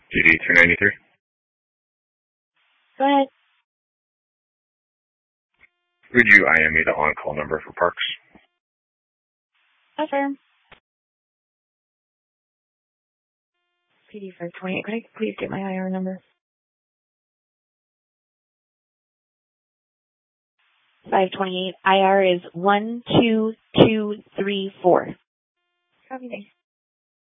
PD 293. Go ahead. Would you IME the on-call number for Parks? Affirm. PD 528. Could I please get my IR number? 528. IR is 12234. Copy.